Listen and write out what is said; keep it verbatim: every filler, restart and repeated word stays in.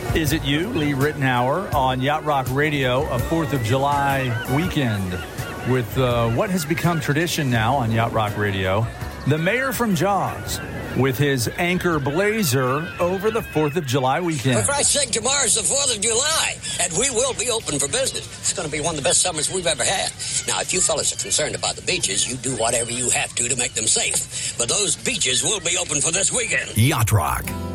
Is It You, Lee Rittenhour, on Yacht Rock Radio, a fourth of July weekend with uh, what has become tradition now on Yacht Rock Radio, the mayor from Jaws with his anchor blazer over the fourth of July weekend. For Christ's sake, tomorrow's the fourth of July, and we will be open for business. It's going to be one of the best summers we've ever had. Now, if you fellas are concerned about the beaches, you do whatever you have to to make them safe. But those beaches will be open for this weekend. Yacht Rock.